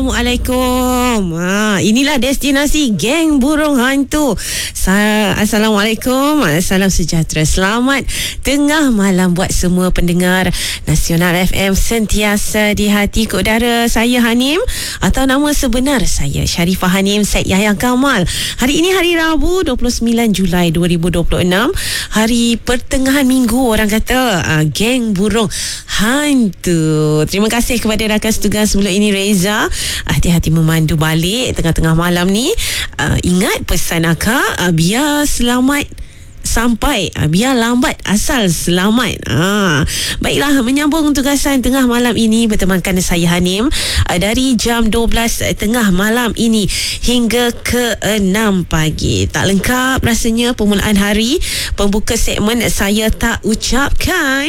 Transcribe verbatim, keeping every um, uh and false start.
Assalamualaikum. Ha, inilah destinasi geng burung hantu. Sa- Assalamualaikum. Salam sejahtera. Selamat tengah malam buat semua pendengar Nasional F M sentiasa di hati ke udara. Saya Hanim, atau nama sebenar saya Sharifah Hanim Syed Yahya Kamal. Hari ini hari Rabu dua puluh sembilan Julai dua ribu dua puluh enam. Hari pertengahan minggu orang kata. Ha, geng burung hantu. Terima kasih kepada rakan setugas sebelum ini, Reza. Hati-hati memandu balik tengah-tengah malam ni. Uh, ingat pesan akak, uh, biar selamat sampai, uh, biar lambat asal selamat. uh, Baiklah, menyambung tugasan tengah malam ini bertemankan saya Hanim, uh, dari jam dua belas tengah malam ini hingga ke enam pagi. Tak lengkap rasanya permulaan hari. Pembuka segmen saya tak ucapkan.